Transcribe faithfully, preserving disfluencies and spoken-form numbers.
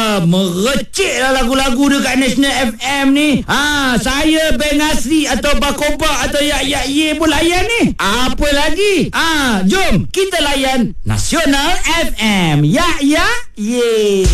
Ha, merecik lah lagu-lagu dekat National F M ni. Ha, saya Ben Asri atau Bakoba atau Yak Yak Ye pun layan ni. Apa lagi? Ha, jom kita layan Nasional F M. Yak Yak Ye.